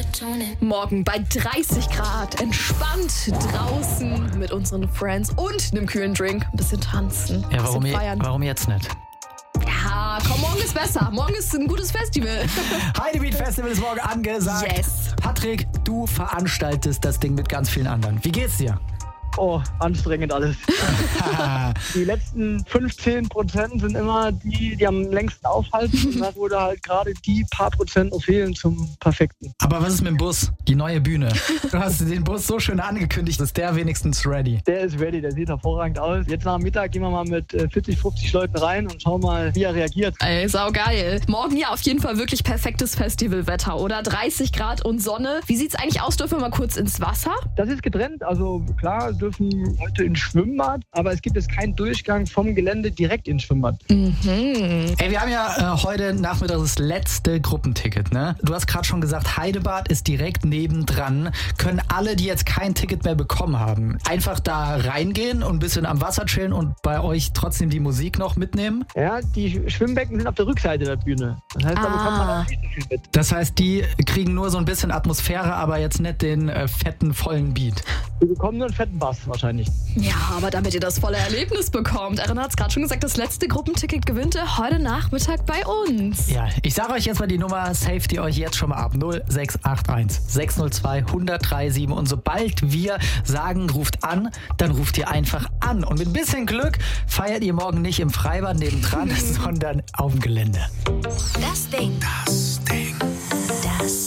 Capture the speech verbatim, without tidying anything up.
Morgen bei dreißig Grad, entspannt draußen mit unseren Friends und einem kühlen Drink. Ein bisschen tanzen, Ja, warum, je, feiern. warum jetzt nicht? Ja, komm, morgen ist besser. Morgen ist ein gutes Festival. Heidebeat Festival ist morgen angesagt. Yes. Patrick, du veranstaltest das Ding mit ganz vielen anderen. Wie geht's dir? Oh, anstrengend alles. Die letzten fünfzehn Prozent sind immer die, die am längsten aufhalten. Und das wurde halt gerade die paar Prozent noch fehlen zum Perfekten. Aber was ist mit dem Bus? Die neue Bühne. Du hast den Bus so schön angekündigt, ist der wenigstens ready? Der ist ready, der sieht hervorragend aus. Jetzt nach dem Mittag gehen wir mal mit vierzig, fünfzig Leuten rein und schauen mal, wie er reagiert. Ey, saugeil. Morgen ja auf jeden Fall wirklich perfektes Festivalwetter, oder? dreißig Grad und Sonne. Wie sieht's eigentlich aus? Dürfen wir mal kurz ins Wasser? Das ist getrennt, also klar dürfen Leute ins Schwimmbad, aber es gibt jetzt keinen Durchgang vom Gelände direkt ins Schwimmbad. Mhm. Ey, wir haben ja äh, heute Nachmittag das letzte Gruppenticket, ne? Du hast gerade schon gesagt, Heidebad ist direkt nebendran. Können alle, die jetzt kein Ticket mehr bekommen haben, einfach da reingehen und ein bisschen am Wasser chillen und bei euch trotzdem die Musik noch mitnehmen? Ja, die Schwimmbecken sind auf der Rückseite der Bühne. Das heißt, da bekommt man auch nicht so viel mit. Das heißt, die kriegen nur so ein bisschen Atmosphäre, aber jetzt nicht den äh, fetten, vollen Beat. Wir bekommen nur einen fetten Bass wahrscheinlich. Ja, aber damit ihr das volle Erlebnis bekommt. Erin hat es gerade schon gesagt, das letzte Gruppenticket gewinnt ihr heute Nachmittag bei uns. Ja, ich sage euch jetzt mal die Nummer, saved ihr euch jetzt schon mal ab. null sechs acht eins sechs null zwei eins null drei sieben. Und sobald wir sagen, ruft an, dann ruft ihr einfach an. Und mit ein bisschen Glück feiert ihr morgen nicht im Freibad nebendran, sondern auf dem Gelände. Das Ding. Das Ding. Das